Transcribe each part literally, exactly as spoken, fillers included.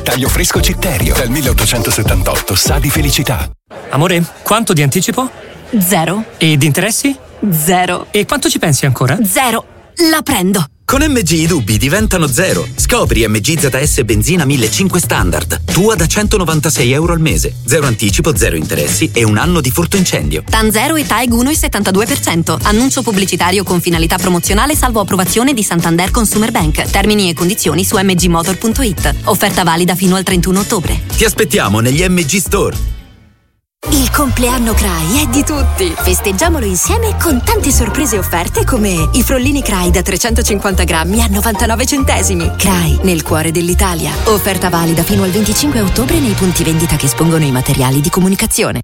Taglio fresco Citterio. Dal milleottocentosettantotto sa di felicità. Amore, quanto di anticipo? Zero. E di interessi? Zero. E quanto ci pensi ancora? Zero. La prendo. Con M G i dubbi diventano zero. Scopri M G Z S benzina millecinquecento standard. Tua da centonovantasei euro al mese. Zero anticipo, zero interessi e un anno di furto incendio. TAN zero e TAEG uno virgola settantadue per cento. Annuncio pubblicitario con finalità promozionale salvo approvazione di Santander Consumer Bank. Termini e condizioni su m g motor punto i t. Offerta valida fino al trentuno ottobre. Ti aspettiamo negli M G Store. Il compleanno C R A I è di tutti. Festeggiamolo insieme con tante sorprese e offerte come i frollini C R A I da trecentocinquanta grammi a novantanove centesimi. C R A I, nel cuore dell'Italia. Offerta valida fino al venticinque ottobre nei punti vendita che espongono i materiali di comunicazione.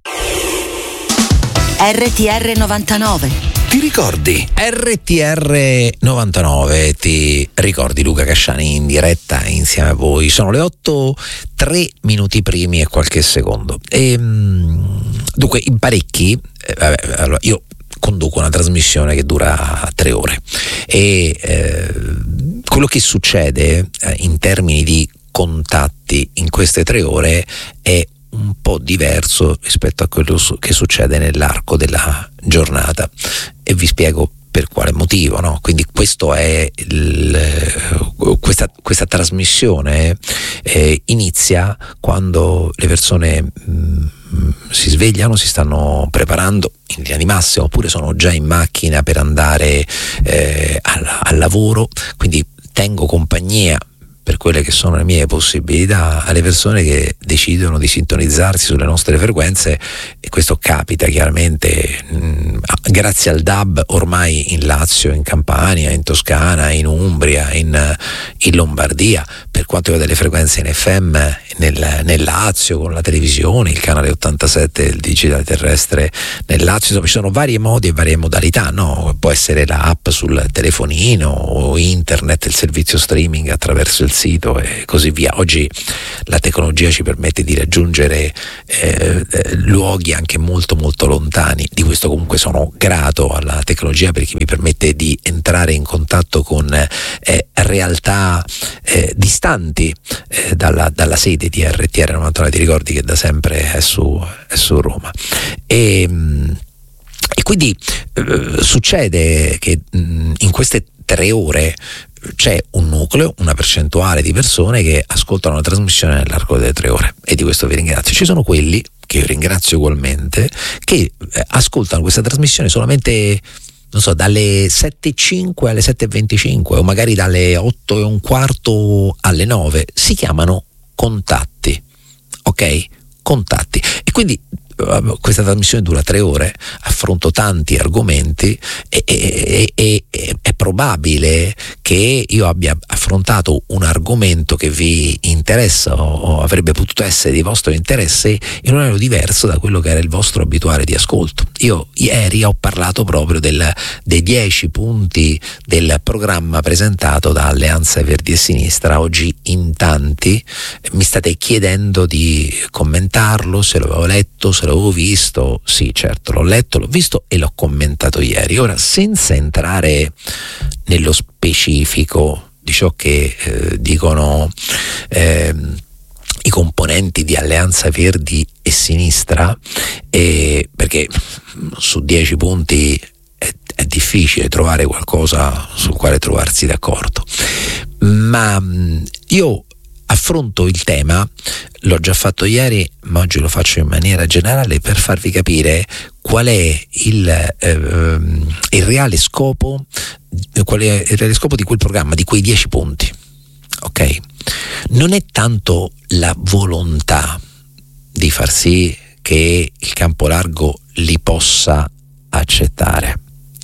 R T R novantanove. Ti ricordi? R T R novantanove, ti ricordi Luca Casciani in diretta insieme a voi? Sono le otto, tre minuti primi e qualche secondo. E, dunque, in parecchi, eh, vabbè, allora, io conduco una trasmissione che dura tre ore e eh, quello che succede eh, in termini di contatti in queste tre ore è un po' diverso rispetto a quello che succede nell'arco della giornata e vi spiego per quale motivo, no? Quindi questo è il, questa, questa trasmissione eh, inizia quando le persone mh, si svegliano, si stanno preparando in linea di massima oppure sono già in macchina per andare eh, al, al lavoro, quindi tengo compagnia per quelle che sono le mie possibilità alle persone che decidono di sintonizzarsi sulle nostre frequenze e questo capita chiaramente mh, grazie al D A B ormai in Lazio, in Campania, in Toscana, in Umbria, in, in Lombardia, per quanto riguarda le frequenze in F M nel, nel Lazio con la televisione, il canale ottantasette del digitale terrestre nel Lazio, insomma ci sono vari modi e varie modalità, no? Può essere la app sul telefonino o internet, il servizio streaming attraverso il sito e così via. Oggi la tecnologia ci permette di raggiungere eh, luoghi anche molto molto lontani. Di questo comunque sono grato alla tecnologia perché mi permette di entrare in contatto con eh, realtà eh, distanti eh, dalla, dalla sede di R T R novantanove. Ti ricordi che da sempre è su, è su Roma e, e quindi eh, succede che mh, in queste tre ore c'è un nucleo, una percentuale di persone che ascoltano la trasmissione nell'arco delle tre ore e di questo vi ringrazio. Ci sono quelli, che io ringrazio ugualmente, che eh, ascoltano questa trasmissione solamente, non so, dalle sette e cinque alle sette e venticinque o magari dalle otto e un quarto alle nove. Si chiamano contatti, ok? Contatti. E quindi questa trasmissione dura tre ore, affronto tanti argomenti e, e, e, e è probabile che io abbia affrontato un argomento che vi interessa o, o avrebbe potuto essere di vostro interesse in un orario diverso da quello che era il vostro abituale di ascolto. Io ieri ho parlato proprio del, dei dieci punti del programma presentato da Alleanza Verdi e Sinistra. Oggi in tanti mi state chiedendo di commentarlo, se lo avevo letto, se l'avevo visto. Sì, certo, l'ho letto, l'ho visto e l'ho commentato ieri. Ora, senza entrare nello specifico di ciò che eh, dicono eh, i componenti di Alleanza Verdi e Sinistra, eh, perché su dieci punti è, è difficile trovare qualcosa sul quale trovarsi d'accordo, ma io affronto il tema, l'ho già fatto ieri, ma oggi lo faccio in maniera generale per farvi capire qual è il, eh, il reale scopo, qual è il reale scopo di quel programma, di quei dieci punti. Ok? Non è tanto la volontà di far sì che il campo largo li possa accettare,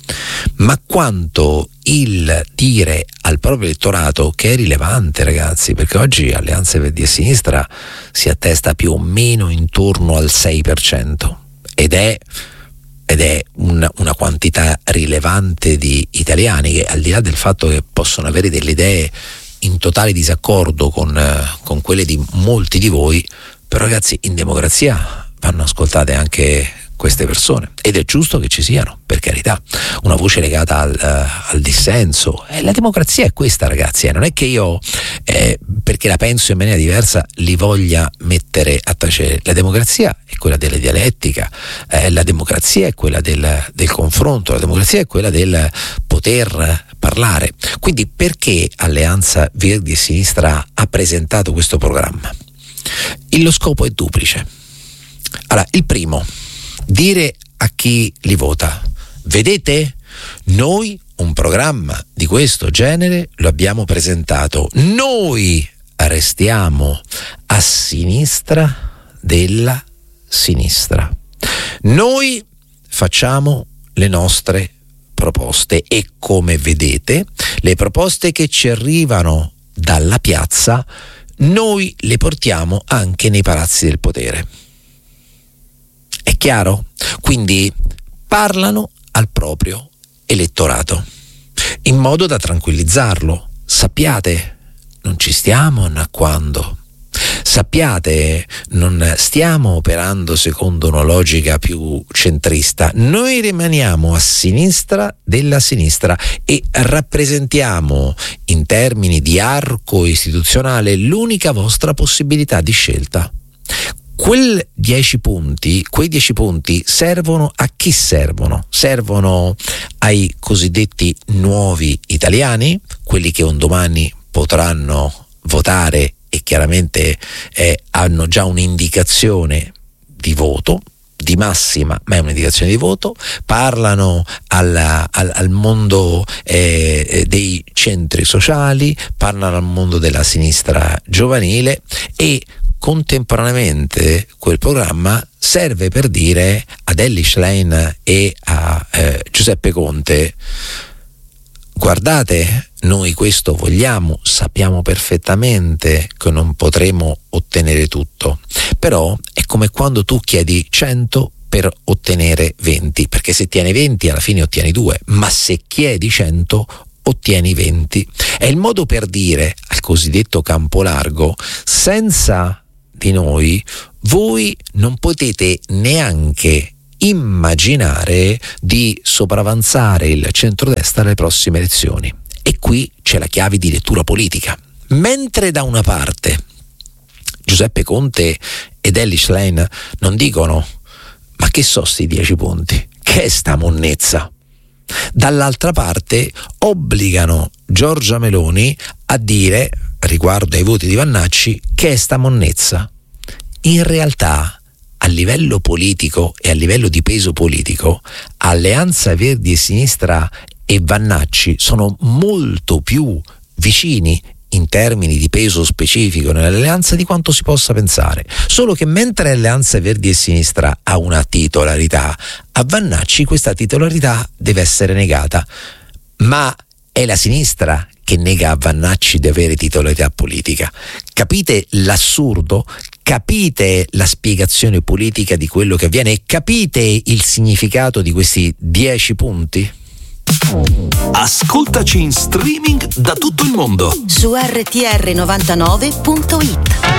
ma quanto il dire al proprio elettorato, che è rilevante, ragazzi, perché oggi Alleanza Verdi e Sinistra si attesta più o meno intorno al sei per cento ed è ed è una, una quantità rilevante di italiani che, al di là del fatto che possono avere delle idee in totale disaccordo con, con quelle di molti di voi, però ragazzi, in democrazia vanno ascoltate anche queste persone, ed è giusto che ci siano, per carità, una voce legata al, uh, al dissenso. E la democrazia è questa, ragazzi, eh. non è che io eh, perché la penso in maniera diversa li voglia mettere a tacere. La democrazia è quella della dialettica, eh, la democrazia è quella del, del confronto, la democrazia è quella del poter parlare. Quindi perché Alleanza Verdi e Sinistra ha presentato questo programma? Il, lo scopo è duplice. Allora, il primo, dire a chi li vota: vedete, noi un programma di questo genere lo abbiamo presentato, noi restiamo a sinistra della sinistra, noi facciamo le nostre proposte e, come vedete, le proposte che ci arrivano dalla piazza noi le portiamo anche nei palazzi del potere. È chiaro? Quindi parlano al proprio elettorato in modo da tranquillizzarlo. Sappiate, non ci stiamo annacquando. Sappiate, non stiamo operando secondo una logica più centrista. Noi rimaniamo a sinistra della sinistra e rappresentiamo in termini di arco istituzionale l'unica vostra possibilità di scelta. Quel dieci punti, quei dieci punti servono a chi servono? Servono ai cosiddetti nuovi italiani, quelli che un domani potranno votare e chiaramente eh, hanno già un'indicazione di voto, di massima, ma è un'indicazione di voto. Parlano alla, al, al mondo eh, dei centri sociali, parlano al mondo della sinistra giovanile, e contemporaneamente quel programma serve per dire ad Elly Schlein e a eh, Giuseppe Conte: guardate, noi questo vogliamo, sappiamo perfettamente che non potremo ottenere tutto, però è come quando tu chiedi cento per ottenere venti, perché se tieni venti alla fine ottieni due, ma se chiedi cento ottieni venti. È il modo per dire al cosiddetto campo largo: senza di noi voi non potete neanche immaginare di sopravanzare il centrodestra alle prossime elezioni. E qui c'è la chiave di lettura politica. Mentre da una parte Giuseppe Conte ed Elly Schlein non dicono: ma che so sti dieci punti, che è sta monnezza, dall'altra parte obbligano Giorgia Meloni a dire riguardo ai voti di Vannacci che è sta monnezza. In realtà, a livello politico e a livello di peso politico, Alleanza Verdi e Sinistra e Vannacci sono molto più vicini in termini di peso specifico nell'alleanza di quanto si possa pensare. Solo che mentre Alleanza Verdi e Sinistra ha una titolarità, a Vannacci questa titolarità deve essere negata. Ma è la sinistra che nega a Vannacci di avere titolarità politica. Capite l'assurdo? Capite la spiegazione politica di quello che avviene? Capite il significato di questi dieci punti? Ascoltaci in streaming da tutto il mondo su erre ti erre novantanove punto it.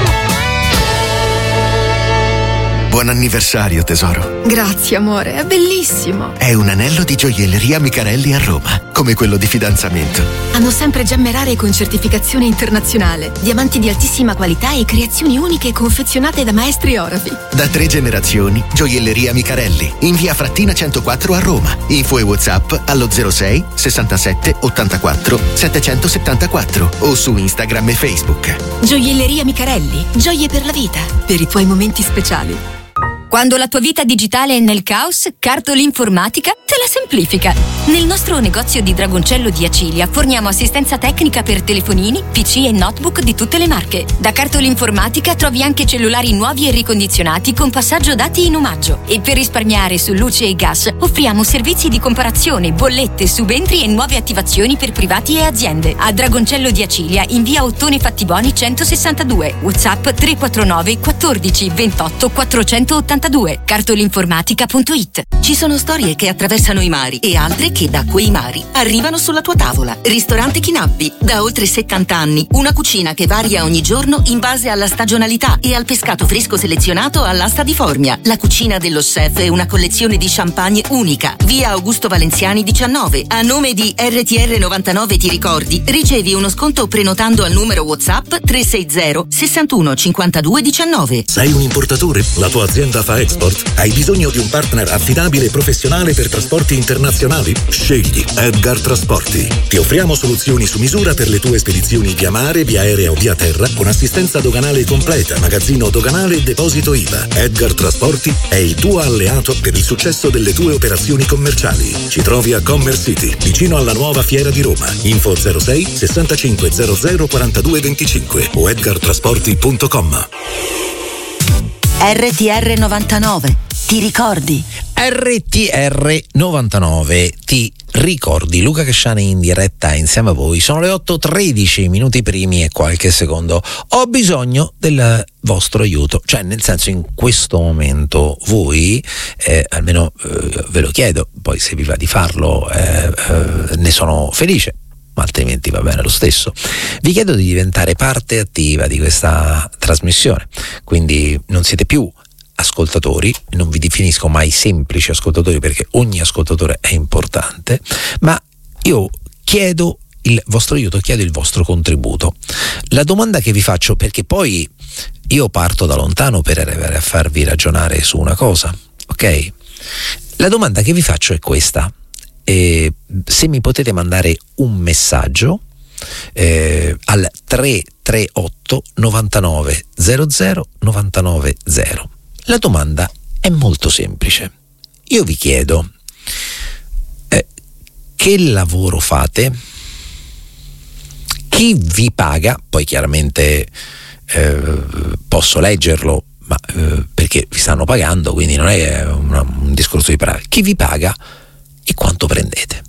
Buon anniversario, tesoro. Grazie, amore, è bellissimo. È un anello di gioielleria Micarelli a Roma, come quello di fidanzamento. Hanno sempre gemme rare con certificazione internazionale, diamanti di altissima qualità e creazioni uniche confezionate da maestri orafi. Da tre generazioni, gioielleria Micarelli, in via Frattina centoquattro a Roma. Info e WhatsApp allo zero sei sessantasette ottantaquattro settecentosettantaquattro o su Instagram e Facebook. Gioielleria Micarelli, gioie per la vita, per i tuoi momenti speciali. Quando la tua vita digitale è nel caos, Cartolinformatica te la semplifica. Nel nostro negozio di Dragoncello di Acilia forniamo assistenza tecnica per telefonini, P C e notebook di tutte le marche. Da Cartolinformatica trovi anche cellulari nuovi e ricondizionati con passaggio dati in omaggio. E per risparmiare su luce e gas offriamo servizi di comparazione, bollette, subentri e nuove attivazioni per privati e aziende. A Dragoncello di Acilia in via Ottone Fattiboni centosessantadue. WhatsApp tre quattro nove quattordici ventotto quattrocentottantadue. Cartolinformatica punto it. Ci sono storie che attraversano baciano i mari e altre che da quei mari arrivano sulla tua tavola. Ristorante Chinappi, da oltre settanta anni, una cucina che varia ogni giorno in base alla stagionalità e al pescato fresco selezionato all'asta di Formia. La cucina dello chef è una collezione di champagne unica. Via Augusto Valenziani diciannove. A nome di R T R novantanove Ti ricordi, ricevi uno sconto prenotando al numero WhatsApp tre sei zero sessantuno cinquantadue diciannove. Sei un importatore? La tua azienda fa export? Hai bisogno di un partner affidabile e professionale per trasporti internazionali? Scegli Edgar Trasporti. Ti offriamo soluzioni su misura per le tue spedizioni via mare, via aerea o via terra, con assistenza doganale completa, magazzino doganale e deposito I V A. Edgar Trasporti è il tuo alleato per il successo delle tue operazioni commerciali. Ci trovi a Commerce City, vicino alla nuova Fiera di Roma. Info zero sei sessantacinque zero zero quarantadue venticinque o edgar trasporti punto com. R T R novantanove. Ti ricordi? R T R novantanove. Ti ricordi? Luca Casciani in diretta insieme a voi. Sono le otto e tredici minuti primi e qualche secondo. Ho bisogno del vostro aiuto, cioè nel senso, in questo momento voi, eh, almeno eh, ve lo chiedo, poi se vi va di farlo eh, eh, ne sono felice, ma altrimenti va bene lo stesso. Vi chiedo di diventare parte attiva di questa trasmissione, quindi non siete più ascoltatori, non vi definisco mai semplici ascoltatori perché ogni ascoltatore è importante, ma io chiedo il vostro aiuto, chiedo il vostro contributo. La domanda che vi faccio, perché poi io parto da lontano per arrivare a farvi ragionare su una cosa, ok? La domanda che vi faccio è questa: eh, se mi potete mandare un messaggio eh, al tre tre otto novantanove zero zero novantanove zero. La domanda è molto semplice. Io vi chiedo eh, che lavoro fate, chi vi paga, poi chiaramente eh, posso leggerlo, ma eh, perché vi stanno pagando, quindi non è una, un discorso di parole, chi vi paga e quanto prendete.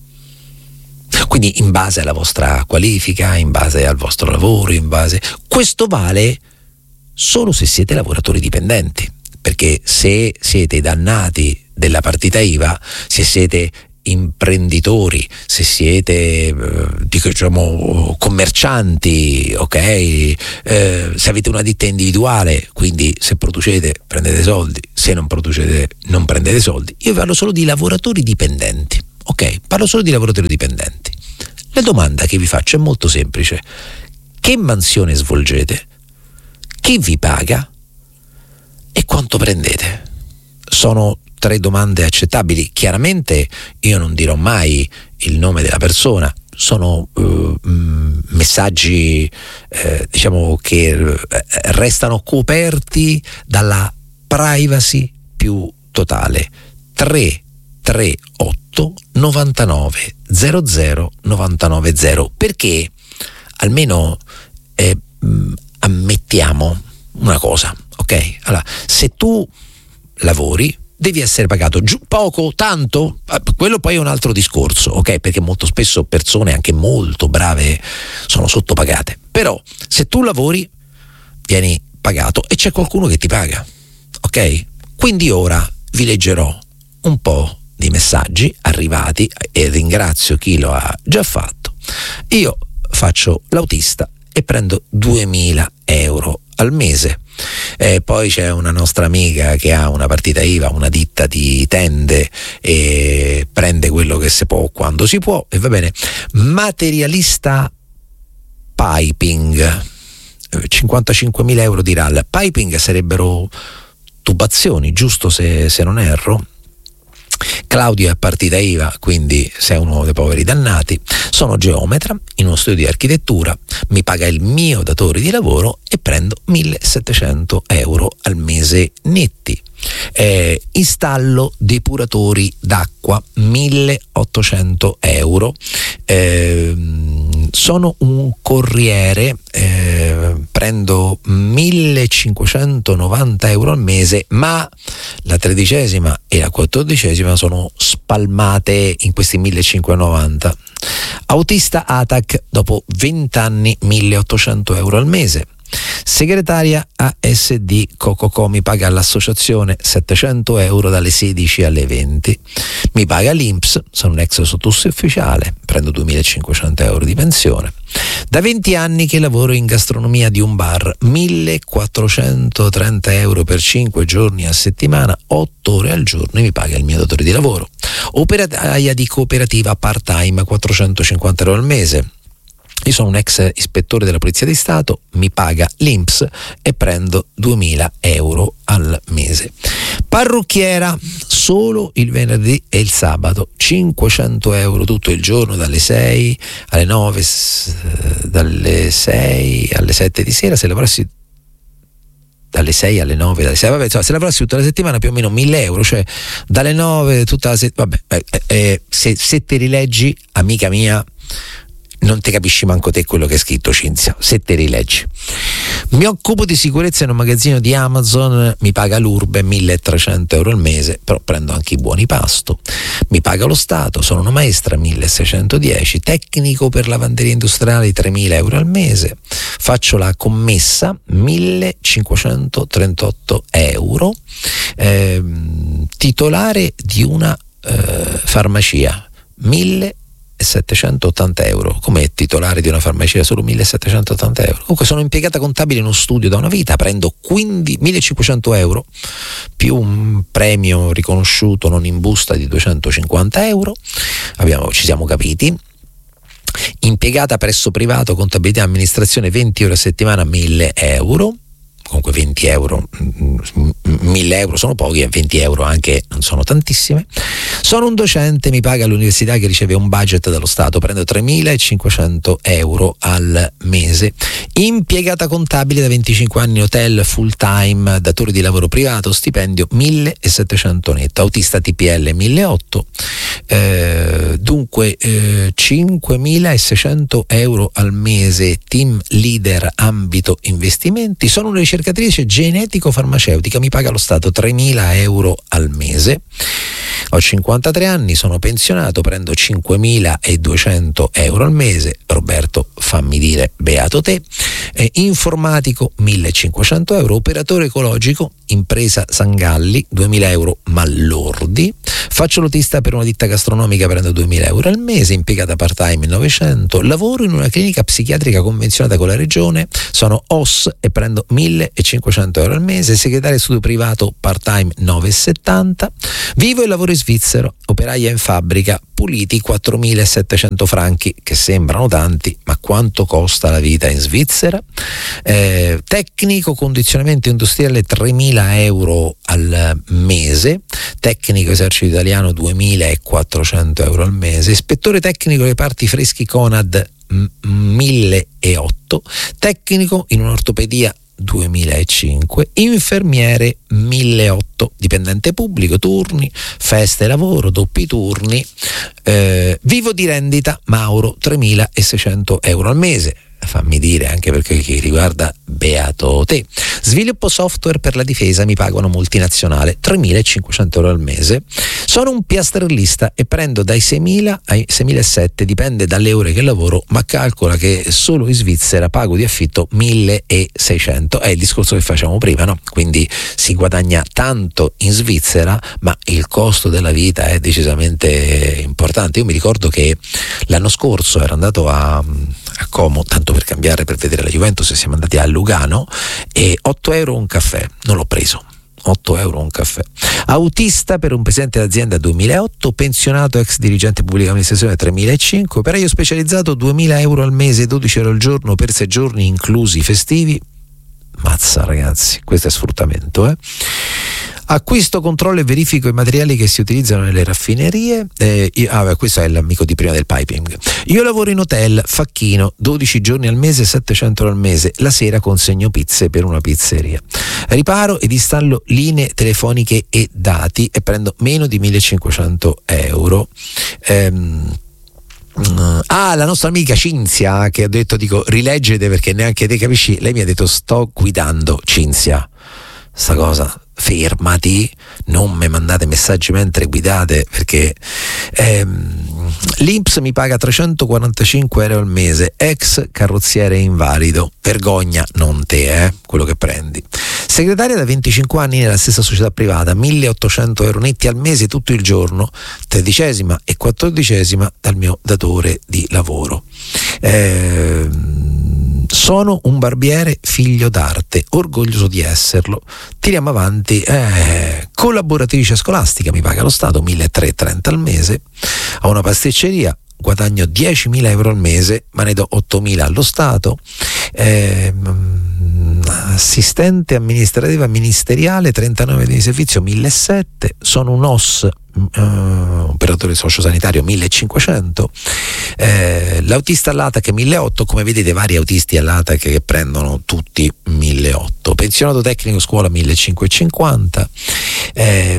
Quindi in base alla vostra qualifica, in base al vostro lavoro, in base... Questo vale solo se siete lavoratori dipendenti, perché se siete dannati della partita I V A, se siete imprenditori, se siete eh, diciamo commercianti, ok, eh, se avete una ditta individuale, quindi se producete prendete soldi, se non producete non prendete soldi. Io parlo solo di lavoratori dipendenti, ok? Parlo solo di lavoratori dipendenti. La domanda che vi faccio è molto semplice: che mansione svolgete? Chi vi paga? E quanto prendete? Sono tre domande accettabili. Chiaramente io non dirò mai il nome della persona, sono uh, messaggi eh, diciamo che restano coperti dalla privacy più totale. tre tre otto novantanove zero zero novantanove zero, perché almeno eh, ammettiamo una cosa, ok? Allora, se tu lavori devi essere pagato giù, poco, tanto, quello poi è un altro discorso, ok? Perché molto spesso persone anche molto brave sono sottopagate, però se tu lavori vieni pagato e c'è qualcuno che ti paga, ok? Quindi ora vi leggerò un po' di messaggi arrivati e ringrazio chi lo ha già fatto. Io faccio l'autista e prendo duemila euro al mese. E poi c'è una nostra amica che ha una partita I V A, una ditta di tende, e prende quello che si può quando si può, e va bene. Materialista piping, cinquantacinquemila euro di R A L. Piping sarebbero tubazioni, giusto, se, se non erro. Claudio è partita I V A, quindi sei uno dei poveri dannati. Sono geometra in uno studio di architettura, mi paga il mio datore di lavoro e prendo millesettecento euro al mese netti. Eh, installo depuratori d'acqua, milleottocento euro. Eh, sono un corriere, eh, prendo millecinquecentonovanta euro al mese, ma la tredicesima e la quattordicesima sono spalmate in questi millecinquecentonovanta. Autista A T A C, dopo venti anni, milleottocento euro al mese. Segretaria A S D Cococò mi paga l'associazione settecento euro dalle sedici alle venti. Mi paga l'I N P S, sono un ex sottufficiale, prendo duemilacinquecento euro di pensione. Da venti anni che lavoro in gastronomia di un bar, millequattrocentotrenta euro per cinque giorni a settimana, otto ore al giorno, e mi paga il mio datore di lavoro. Operaia di cooperativa part-time, quattrocentocinquanta euro al mese. Io sono un ex ispettore della Polizia di Stato, mi paga l'I N P S e prendo duemila euro al mese. Parrucchiera solo il venerdì e il sabato, cinquecento euro tutto il giorno, dalle sei alle nove, dalle sei alle sette di sera. Se lavorassi dalle sei alle nove, dalle sei, vabbè, insomma, se lavorassi tutta la settimana più o meno mille euro, cioè dalle nove tutta la settimana. Vabbè, eh, eh, se, se te rileggi, amica mia, non ti capisci manco te quello che è scritto, Cinzia, se te rileggi. Mi occupo di sicurezza in un magazzino di Amazon, mi paga l'Urbe milletrecento euro al mese, però prendo anche i buoni pasto. Mi paga lo Stato, sono una maestra, milleseicentodieci, tecnico per lavanderie industriali, tremila euro al mese, faccio la commessa, millecinquecentotrentotto euro, eh, titolare di una eh, farmacia, mille settecentottanta euro, come titolare di una farmacia solo millesettecentottanta euro. Comunque sono impiegata contabile in uno studio da una vita, prendo quindi millecinquecento euro più un premio riconosciuto non in busta di duecentocinquanta euro. Abbiamo, ci siamo capiti. Impiegata presso privato, contabilità e amministrazione, venti ore a settimana, mille euro. Comunque venti euro, mille euro sono pochi e venti euro anche non sono tantissime. Sono un docente, mi paga l'università che riceve un budget dallo Stato, prendo tremilacinquecento euro al mese. Impiegata contabile da venticinque anni, hotel full time, datore di lavoro privato, stipendio millesettecento netto. Autista T P L milleottocento, eh, dunque eh, cinquemilaseicento euro al mese. Team leader ambito investimenti. Sono una ricercatrice genetico-farmaceutica, mi paga lo Stato tremila euro al mese. Ho cinquantatré anni, sono pensionato, prendo cinquemiladuecento euro al mese. Roberto, fammi dire, beato te. Eh, informatico, millecinquecento euro. Operatore ecologico, impresa Sangalli, duemila euro mallordi. Faccio l'autista per una ditta gastronomica, prendo duemila euro al mese. Impiegata part-time, novecento. Lavoro in una clinica psichiatrica convenzionata con la regione, sono O S e prendo millecinquecento euro al mese. Segretario studio privato, part-time, novecentosettanta. Vivo e lavoro in Svizzera, operaia in fabbrica, puliti quattromilasettecento franchi, che sembrano tanti, ma quanto costa la vita in Svizzera? Eh, tecnico condizionamento industriale, tremila euro al mese. Tecnico esercito italiano, duemilaquattrocento euro al mese. Ispettore tecnico reparti freschi Conad, milleottocento. Tecnico in un'ortopedia, duemilacinque. Infermiere, milleottocento. Dipendente pubblico, turni, feste, lavoro, doppi turni. Eh, vivo di rendita, Mauro, tremilaseicento euro al mese. Fammi dire, anche perché chi riguarda, beato te. Sviluppo software per la difesa, mi pagano multinazionale, tremilacinquecento euro al mese. Sono un piastrellista e prendo dai seimila ai seimilasettecento, dipende dalle ore che lavoro, ma calcola che solo in Svizzera pago di affitto milleseicento. È il discorso che facciamo prima, no? Quindi si guadagna tanto in Svizzera, ma il costo della vita è decisamente importante. Io mi ricordo che l'anno scorso ero andato a a Como, tanto per cambiare, per vedere la Juventus, e siamo andati a Lugano, e otto euro un caffè, non l'ho preso. otto euro un caffè. Autista per un presidente d'azienda, duemilaotto. Pensionato ex dirigente pubblica amministrazione, tremilacinque. Operaio specializzato, duemila euro al mese, dodici euro al giorno per sei giorni inclusi festivi. Mazza, ragazzi, questo è sfruttamento, eh? Acquisto, controllo e verifico i materiali che si utilizzano nelle raffinerie. Eh, io, ah, beh, questo è l'amico di prima del piping. Io lavoro in hotel, facchino, dodici giorni al mese, settecento euro al mese. La sera consegno pizze per una pizzeria. Riparo ed installo linee telefoniche e dati e prendo meno di millecinquecento euro. Ehm, Ah, la nostra amica Cinzia, che ha detto, dico, rileggete perché neanche te capisci. Lei mi ha detto: sto guidando, Cinzia. Sta cosa fermati, non mi mandate messaggi mentre guidate, perché ehm, l'I N P S mi paga trecentoquarantacinque euro al mese, ex carrozziere invalido, vergogna non te, eh, quello che prendi. Segretaria da venticinque anni nella stessa società privata, milleottocento euro netti al mese tutto il giorno, tredicesima e quattordicesima dal mio datore di lavoro. Ehm, sono un barbiere figlio d'arte, orgoglioso di esserlo. Tiriamo avanti, eh, collaboratrice scolastica, mi paga lo Stato milletrecentotrenta al mese. Ho una pasticceria, guadagno diecimila euro al mese, ma ne do ottomila allo Stato. Eh, assistente amministrativa ministeriale, trentanove anni di servizio, millesettecento. Sono un O S, Uh, operatore sociosanitario, millecinquecento. Eh, l'autista all'A T A C milleottocento, come vedete vari autisti all'A T A C che prendono tutti milleottocento. Pensionato tecnico scuola millecinquecentocinquanta. Eh,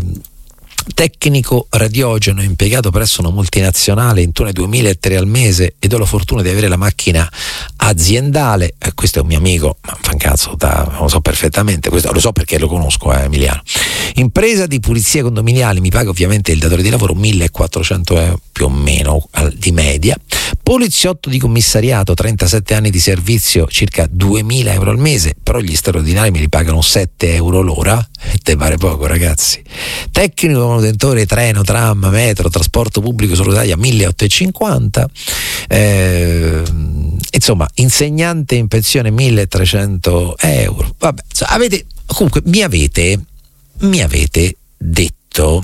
tecnico radiogeno impiegato presso una multinazionale in turno duemilatré al mese ed ho la fortuna di avere la macchina aziendale. Eh, questo è un mio amico, ma fa un cazzo, da, lo so perfettamente, questo lo so perché lo conosco, eh, Emiliano. Impresa di pulizia condominiali, mi paga ovviamente il datore di lavoro millequattrocento euro più o meno di media. Poliziotto di commissariato, trentasette anni di servizio, circa duemila euro al mese, però gli straordinari me li pagano sette euro l'ora, e te pare poco, ragazzi. Tecnico manutentore treno, tram, metro, trasporto pubblico solo Italia, milleottocentocinquanta. Eh, insomma, insegnante in pensione milletrecento euro. Vabbè, avete, comunque mi avete mi avete detto,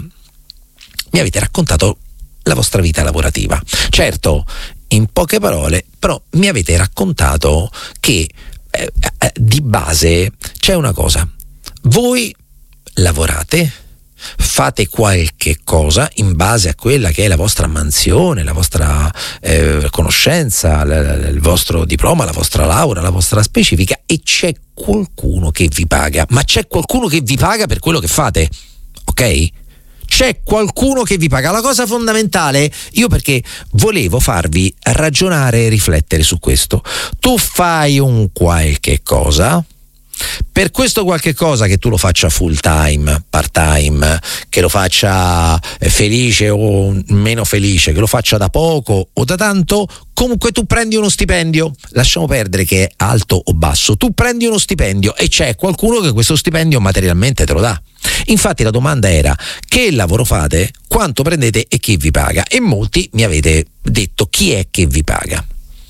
mi avete raccontato la vostra vita lavorativa. Certo, in poche parole, però mi avete raccontato che eh, eh, di base c'è una cosa: voi lavorate, fate qualche cosa in base a quella che è la vostra mansione, la vostra eh, conoscenza, l- il vostro diploma, la vostra laurea, la vostra specifica, e c'è qualcuno che vi paga, ma c'è qualcuno che vi paga per quello che fate, ok? C'è qualcuno che vi paga. La cosa fondamentale, io perché volevo farvi ragionare e riflettere su questo. Tu fai un qualche cosa, per questo qualche cosa, che tu lo faccia full time, part time, che lo faccia felice o meno felice, che lo faccia da poco o da tanto, comunque tu prendi uno stipendio. Lasciamo perdere che è alto o basso, tu prendi uno stipendio e c'è qualcuno che questo stipendio materialmente te lo dà. Infatti la domanda era: che lavoro fate, quanto prendete e chi vi paga? E molti mi avete detto chi è che vi paga.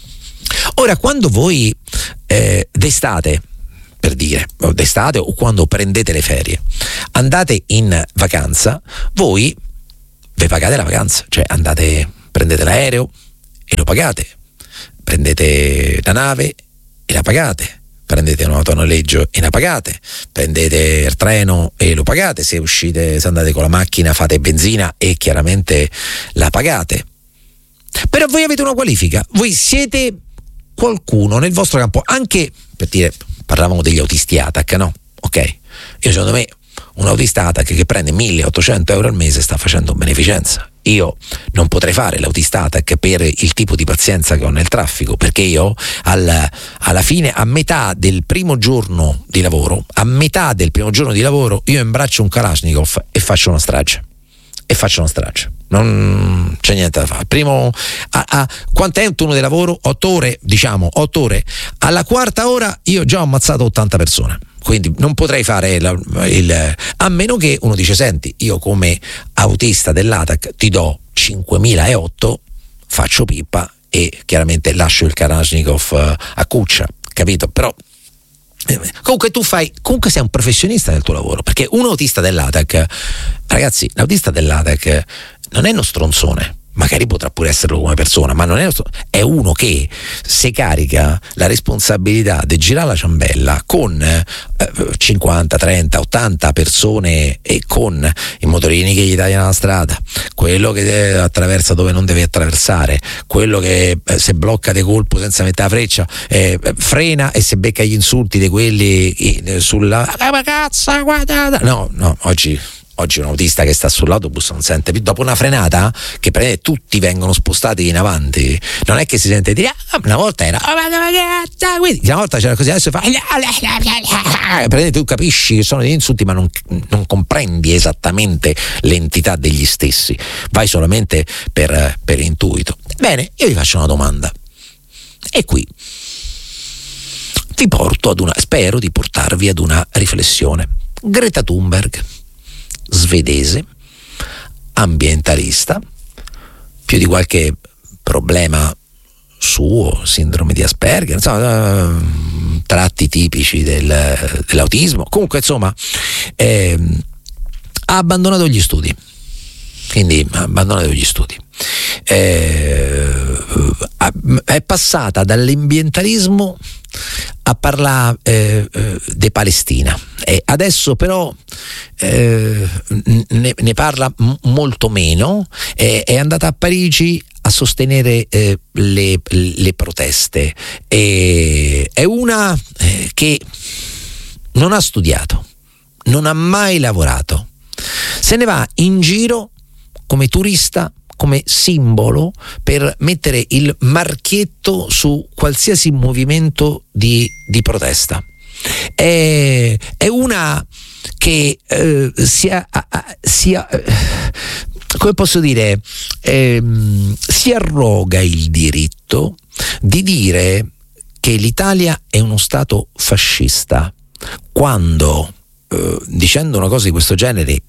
Ora, quando voi eh, d'estate, per dire, d'estate o quando prendete le ferie, andate in vacanza, voi vi pagate la vacanza, cioè andate, prendete l'aereo e lo pagate, prendete la nave e la pagate, prendete un autonoleggio e la pagate, prendete il treno e lo pagate, se uscite, se andate con la macchina fate benzina e chiaramente la pagate. Però voi avete una qualifica, voi siete qualcuno nel vostro campo, anche per dire, parlavamo degli autisti A T A C, no? Ok, io secondo me un autista A T A C che prende milleottocento euro al mese sta facendo beneficenza. Io non potrei fare l'autista A T A C per il tipo di pazienza che ho nel traffico, perché io al, alla fine, a metà del primo giorno di lavoro, a metà del primo giorno di lavoro, io imbraccio un Kalashnikov e faccio una strage. E faccio una strage. Non c'è niente da fare. Primo, a, a, quanto è un turno di lavoro? Otto ore, diciamo, otto ore. Alla quarta ora io già ho ammazzato ottanta persone. Quindi non potrei fare il, il a meno che uno dice: senti, io come autista dell'A T A C ti do cinquemilaotto, faccio pippa e chiaramente lascio il Kalashnikov a cuccia, capito? Però comunque tu fai, comunque sei un professionista del tuo lavoro, perché un autista dell'A T A C, ragazzi, l'autista dell'A T A C non è uno stronzone, magari potrà pure esserlo come persona, ma non è, è uno che si carica la responsabilità di girare la ciambella con eh, cinquanta, trenta, ottanta persone e con i motorini che gli tagliano la strada, quello che attraversa dove non deve attraversare, quello che eh, se blocca de colpo senza mettere la freccia, eh, frena e se becca gli insulti di quelli eh, sulla ah, ma cazzo, guardate. no no oggi oggi un autista che sta sull'autobus non sente più, dopo una frenata che prende, tutti vengono spostati in avanti, non è che si sente dire ah, una volta era una volta c'era così, adesso fa prende, tu capisci che sono degli insulti ma non, non comprendi esattamente l'entità degli stessi, vai solamente per, per intuito. Bene, io vi faccio una domanda e qui ti porto ad una, spero di portarvi ad una riflessione. Greta Thunberg, svedese, ambientalista, più di qualche problema suo, sindrome di Asperger, insomma, tratti tipici del, dell'autismo. Comunque, insomma, eh, ha abbandonato gli studi. Quindi ha abbandonato gli studi. Eh, è passata dall'ambientalismo a parlare eh, eh, di Palestina e adesso però eh, ne, ne parla m- molto meno, eh, è andata a Parigi a sostenere eh, le, le proteste, e è una eh, che non ha studiato, non ha mai lavorato, se ne va in giro come turista, come simbolo per mettere il marchietto su qualsiasi movimento di, di protesta. È, è una che eh, sia, sia eh, come posso dire, eh, si arroga il diritto di dire che l'Italia è uno stato fascista, quando eh, dicendo una cosa di questo genere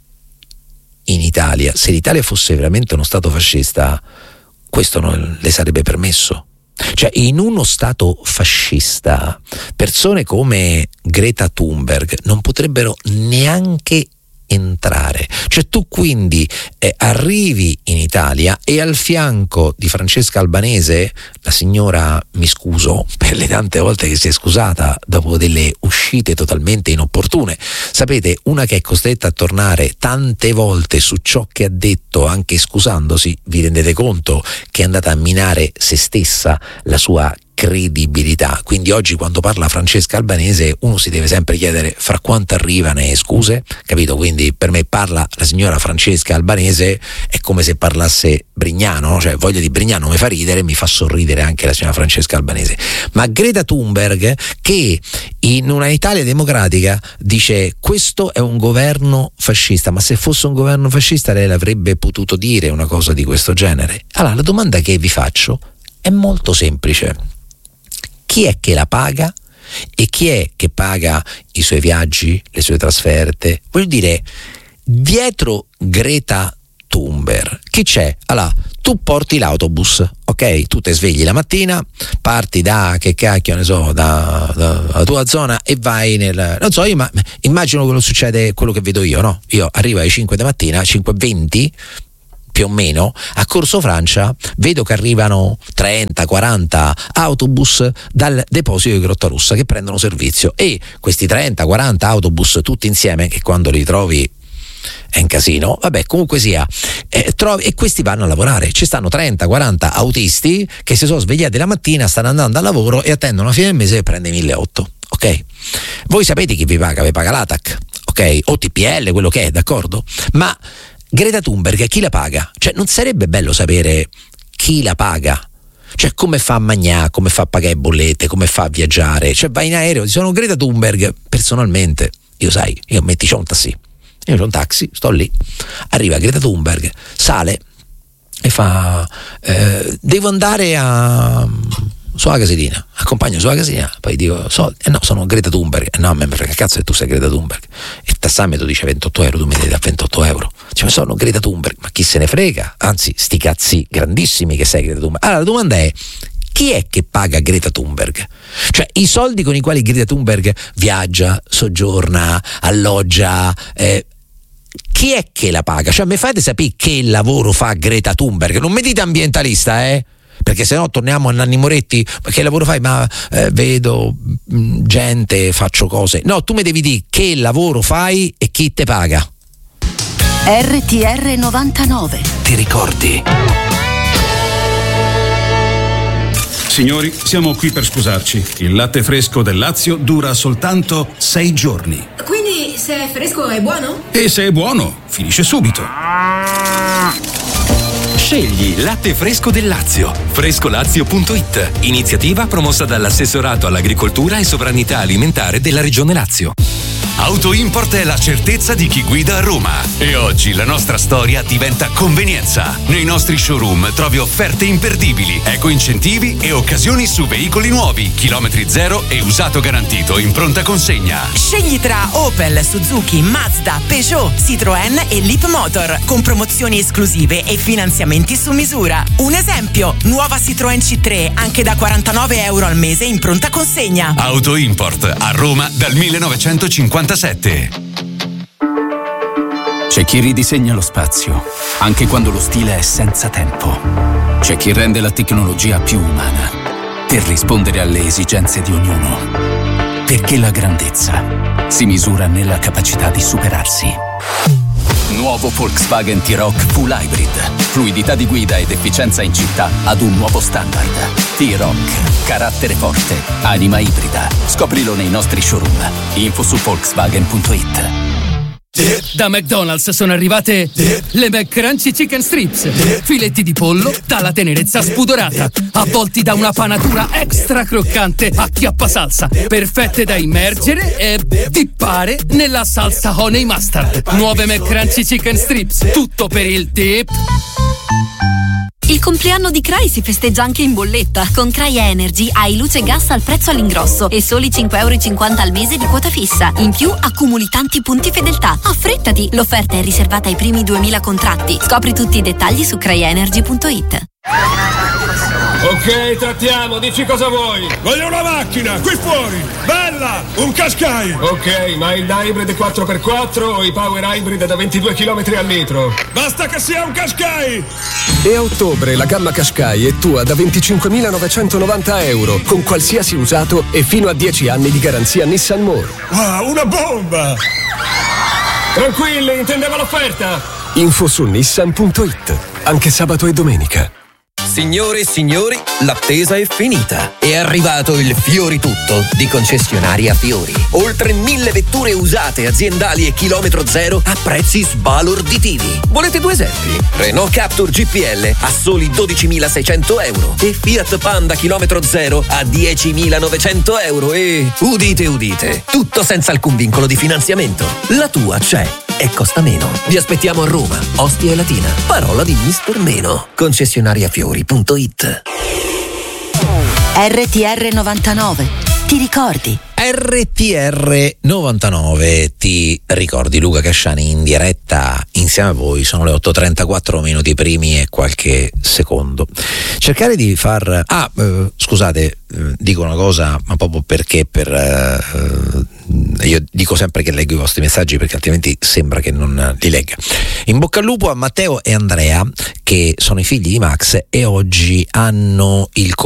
in Italia, se l'Italia fosse veramente uno stato fascista, questo non le sarebbe permesso. Cioè, in uno stato fascista persone come Greta Thunberg non potrebbero neanche entrare. Cioè, tu quindi eh, arrivi in Italia e al fianco di Francesca Albanese, la signora, mi scuso per le tante volte che si è scusata dopo delle uscite totalmente inopportune, sapete, una che è costretta a tornare tante volte su ciò che ha detto anche scusandosi, vi rendete conto che è andata a minare se stessa, la sua credibilità. Quindi oggi quando parla Francesca Albanese uno si deve sempre chiedere fra quanto arrivano le scuse, capito? Quindi per me parla la signora Francesca Albanese è come se parlasse Brignano, no? Cioè voglia di Brignano mi fa ridere, mi fa sorridere anche la signora Francesca Albanese. Ma Greta Thunberg, che in una Italia democratica dice questo è un governo fascista, ma se fosse un governo fascista lei l'avrebbe potuto dire una cosa di questo genere? Allora la domanda che vi faccio è molto semplice: chi è che la paga e chi è che paga i suoi viaggi, le sue trasferte? Voglio dire, dietro Greta Thunberg chi c'è? Allora, tu porti l'autobus, ok? Tu ti svegli la mattina, parti da, che cacchio ne so, da, da, dalla tua zona e vai nel, non so, io ma immagino quello succede, quello che vedo io, no? Io arrivo alle cinque di mattina, cinque e venti più o meno, a Corso Francia, vedo che arrivano trenta quaranta autobus dal deposito di Grottarossa che prendono servizio, e questi trenta quaranta autobus tutti insieme, che quando li trovi è un casino, vabbè, comunque sia, eh, trovi, e questi vanno a lavorare. Ci stanno trenta quaranta autisti che si sono svegliati la mattina, stanno andando al lavoro e attendono la fine del mese e prende milleottocento, ok? Voi sapete chi vi paga? Vi paga l'A T A C, ok? O T P L, quello che è, d'accordo? Ma Greta Thunberg chi la paga? Cioè, non sarebbe bello sapere chi la paga? Cioè, come fa a mangiare, come fa a pagare bollette, come fa a viaggiare? Cioè, vai in aereo, sono Greta Thunberg, personalmente, io sai, io metti c'ho un taxi, io c'ho un taxi, sto lì, arriva Greta Thunberg, sale e fa eh, devo andare a sulla caselina, accompagno sulla caselina, poi dico soldi, eh no, sono Greta Thunberg, eh no, me ne frega cazzo che tu sei Greta Thunberg, e il tassametro dice ventotto euro, tu mi devi da ventotto euro, cioè sono Greta Thunberg, ma chi se ne frega, anzi sti cazzi grandissimi che sei Greta Thunberg. Allora la domanda è: chi è che paga Greta Thunberg? Cioè i soldi con i quali Greta Thunberg viaggia, soggiorna, alloggia, eh, chi è che la paga? Cioè mi fate sapere che lavoro fa Greta Thunberg, non mi dite ambientalista, eh? Perché se no torniamo a Nanni Moretti, che lavoro fai? Ma eh, vedo mh, gente, faccio cose. No, tu mi devi dire che lavoro fai e chi te paga. R T R novantanove. Ti ricordi? Signori, siamo qui per scusarci. Il latte fresco del Lazio dura soltanto sei giorni. Quindi se è fresco è buono? E se è buono, finisce subito. Scegli latte fresco del Lazio. Frescolazio punto it. Iniziativa promossa dall'Assessorato all'Agricoltura e Sovranità Alimentare della Regione Lazio. Auto Import è la certezza di chi guida a Roma. E oggi la nostra storia diventa convenienza. Nei nostri showroom trovi offerte imperdibili, eco incentivi e occasioni su veicoli nuovi, chilometri zero e usato garantito in pronta consegna. Scegli tra Opel, Suzuki, Mazda, Peugeot, Citroën e Leapmotor, con promozioni esclusive e finanziamenti su misura. Un esempio, nuova Citroën C tre anche da quarantanove euro al mese in pronta consegna. Auto Import a Roma dal millenovecentocinquantasette. C'è chi ridisegna lo spazio, anche quando lo stile è senza tempo. C'è chi rende la tecnologia più umana, per rispondere alle esigenze di ognuno. Perché la grandezza si misura nella capacità di superarsi. Nuovo Volkswagen T-Roc Full Hybrid. Fluidità di guida ed efficienza in città ad un nuovo standard. T-Roc. Carattere forte. Anima ibrida. Scoprilo nei nostri showroom. Info su Volkswagen punto it. Da McDonald's sono arrivate le McCrunchy Chicken Strips. Filetti di pollo dalla tenerezza spudorata, avvolti da una panatura extra croccante a chiappa salsa, perfette da immergere e dippare nella salsa honey mustard. Nuove McCrunchy Chicken Strips, tutto per il dip. Il compleanno di Cray si festeggia anche in bolletta. Con Cray Energy hai luce e gas al prezzo all'ingrosso e soli cinque euro e cinquanta al mese di quota fissa. In più accumuli tanti punti fedeltà. Affrettati! L'offerta è riservata ai primi duemila contratti. Scopri tutti i dettagli su cray energy punto it. Ok, trattiamo, dici cosa vuoi. Voglio una macchina, qui fuori, bella, un Qashqai. Ok, ma il hybrid quattro per quattro o i power hybrid da ventidue chilometri al litro? Basta che sia un Qashqai. E a ottobre la gamma Qashqai è tua da venticinquemilanovecentovananta euro, con qualsiasi usato e fino a dieci anni di garanzia Nissan More. Wow, una bomba. Tranquilli, intendeva l'offerta. Info su nissan punto it, anche sabato e domenica. Signore e signori, l'attesa è finita. È arrivato il Fiori Tutto di concessionaria Fiori. Oltre mille vetture usate, aziendali e chilometro zero a prezzi sbalorditivi. Volete due esempi? Renault Captur G P L a soli dodicimilaseicento euro e Fiat Panda chilometro zero a diecimilanovecento euro e, udite udite, tutto senza alcun vincolo di finanziamento. La tua c'è e costa meno. Vi aspettiamo a Roma, Ostia e Latina. Parola di mister Meno. Concessionaria Fiori punto it. R T R novantanove. Ti ricordi? R T R novantanove, ti ricordi? Luca Casciani in diretta insieme a voi. Sono le otto e trentaquattro minuti primi e qualche secondo. Cercare di far ah eh, scusate, eh, dico una cosa, ma proprio perché per eh, io dico sempre che leggo i vostri messaggi perché altrimenti sembra che non li legga. In bocca al lupo a Matteo e Andrea, che sono i figli di Max e oggi hanno il